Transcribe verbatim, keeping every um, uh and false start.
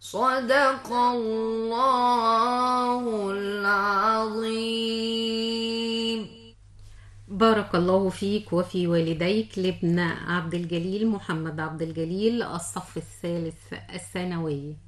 صدق الله العظيم. بارك الله فيك وفي والديك لابن عبد الجليل محمد عبد الجليل، الصف الثالث الثانوي.